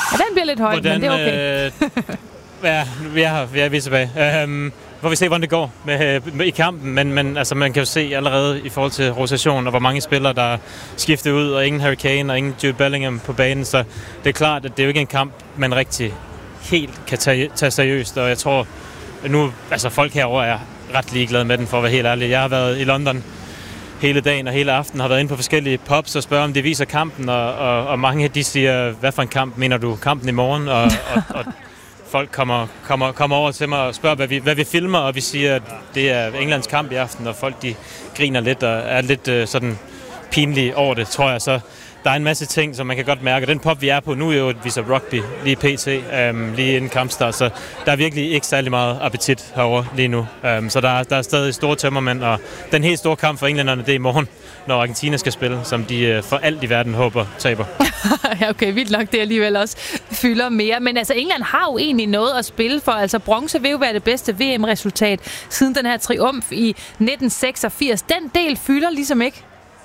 Ja, den bliver lidt højt, men det er okay. Vi er tilbage. Hvor vi ser, hvordan det går i kampen, men altså, man kan jo se allerede i forhold til rotation, og hvor mange spillere, der skifter ud, og ingen Harry Kane og ingen Jude Bellingham på banen, så det er klart, at det er jo ikke en kamp, man rigtig helt kan tage seriøst, og jeg tror, nu, altså folk herovre er ret ligeglade med den, for at være helt ærlig. Jeg har været i London hele dagen og hele aftenen, har været inde på forskellige pubs og spørger, om de viser kampen, og mange de siger, hvad for en kamp mener du? Kampen i morgen? Og folk kommer over til mig og spørger, hvad vi filmer, og vi siger, at det er Englands kamp i aften, og folk de griner lidt og er lidt sådan pinlige over det, tror jeg. Så der er en masse ting, som man kan godt mærke. Den pop, vi er på nu, er jo, vi så rugby lige pt. Lige inden kampstart, så der er virkelig ikke særlig meget appetit herovre lige nu. Så der er stadig store tømmermænd, og den helt store kamp for englænderne, det er i morgen, når Argentina skal spille, som de for alt i verden håber taber. Ja, okay, vildt nok, det alligevel også fylder mere. Men altså, England har jo egentlig noget at spille for. Altså, bronze vil jo være det bedste VM-resultat siden den her triumf i 1986. Den del fylder ligesom ikke.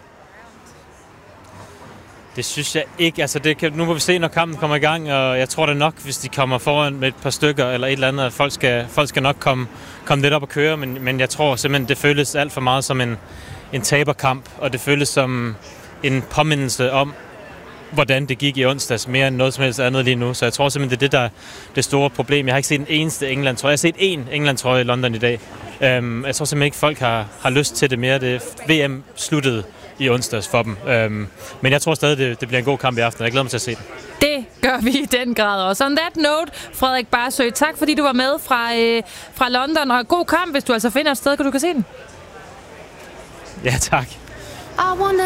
Det synes jeg ikke. Altså, nu må vi se, når kampen kommer i gang, og jeg tror det nok, hvis de kommer foran med et par stykker eller et eller andet, at folk skal nok komme lidt op og køre, men jeg tror simpelthen, det føles alt for meget som en taberkamp, og det føles som en påmindelse om, hvordan det gik i onsdags, mere end noget som helst andet lige nu. Så jeg tror simpelthen, det er det, der det store problem. Jeg har ikke set en eneste England-trøje. Jeg har set én England-trøje i London i dag. Jeg tror simpelthen ikke, folk har lyst til det mere. Det VM sluttede i onsdags for dem. Men jeg tror stadig, det bliver en god kamp i aften. Jeg glæder mig til at se det. Det gør vi i den grad også. On that note, Frederik Barsøe, tak fordi du var med fra London. Og god kamp, hvis du altså finder et sted, kan du kan se den. Ja, tak.